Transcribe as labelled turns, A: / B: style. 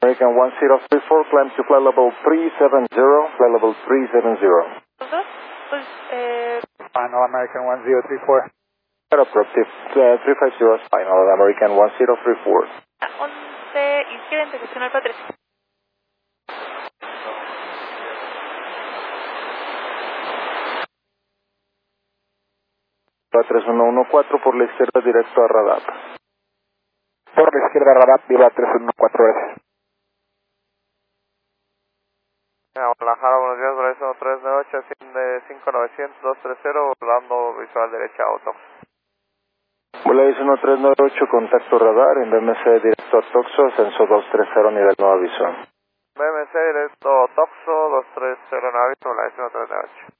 A: American 1034, climb to flight level 370, flight level 370.
B: Pues,
C: Final American 1034.
A: Approxive 350 is final, American 1034.
B: 11 izquierda, intersección Alfa 3.
A: Va 3114 por la izquierda directo a radar.
C: Por la izquierda radar, viva 3114, gracias.
D: Guadalajara, buenos días, Horizon 398, asciende 5900, 230, volando visual derecha auto.
A: Volaris 1398, contacto radar, en BMC directo a Toxo, ascenso 230, nivel no aviso.
D: BMC directo Toxo, 230, no aviso, Volaris 1398.